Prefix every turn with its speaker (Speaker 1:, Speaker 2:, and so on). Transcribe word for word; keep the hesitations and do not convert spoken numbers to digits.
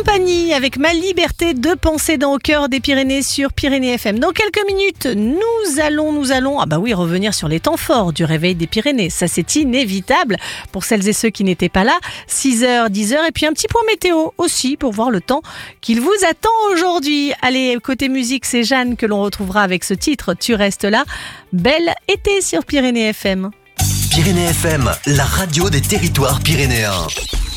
Speaker 1: compagnie avec ma liberté de penser dans Au cœur des Pyrénées sur Pyrénées F M. Dans quelques minutes, nous allons, nous allons, ah bah oui, revenir sur les temps forts du réveil des Pyrénées. Ça, c'est inévitable pour celles et ceux qui n'étaient pas là. six heures, dix heures et puis un petit point météo aussi pour voir le temps qu'il vous attend aujourd'hui. Allez, côté musique, c'est Jeanne que l'on retrouvera avec ce titre, Tu restes là. Bel été sur Pyrénées F M.
Speaker 2: Pyrénées F M, la radio des territoires pyrénéens.